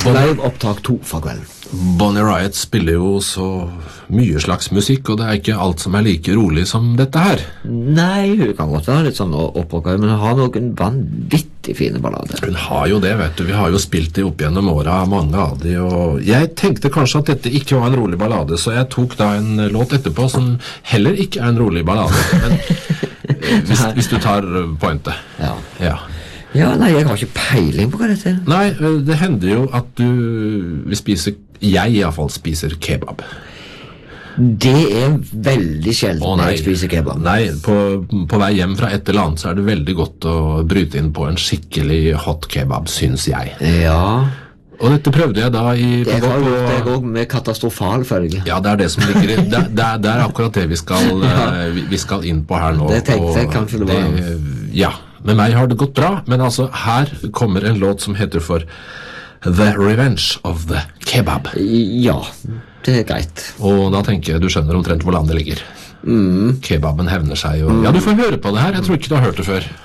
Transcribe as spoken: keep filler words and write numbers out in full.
Live opptak to for kvelden. Bonnie Raitt spiller jo så mye slags musikk, og det er ikke alt som er like rolig som dette her. Nei, hun kan godt være litt sånn oppåkøy, men hun har noen vanvittig fine ballader. Hun har jo det, vet du. Vi har jo spilt det opp gjennom åra, mange av de, og jeg tenkte kanskje at dette ikke var en rolig ballade, så jeg tok da en låt etterpå som heller ikke er en rolig ballade. Men hvis, hvis du tar pointet. Ja. Ja. Ja, nei, jeg har ikke peiling på hva dette er. Nei, det hender jo at du vil spise, jeg i hvert fall spiser kebab. Det er veldig sjelden Å, nei. jeg spiser kebab. Nei, på, på vei hjem fra et eller annet så er det veldig godt å bryte inn på en skikkelig hot kebab, synes jeg. Ja. Og dette prøvde jeg da i... Jeg har på, gjort det også med katastrofal følge. Ja, det er det som ligger i... Det, det, er, det er akkurat det vi skal, Ja. vi, vi skal inn på her nå. Det tenkte jeg kanskje det var. Det, ja, med meg har det gått bra, men altså her kommer en låt som heter for The Revenge of the Kebab. Ja, det er greit. Og da tenker jeg du skjønner omtrent hvor landet ligger. Mm. Kebaben hevner seg, og... Ja, du får høre på det her, jeg tror ikke du har hørt det før.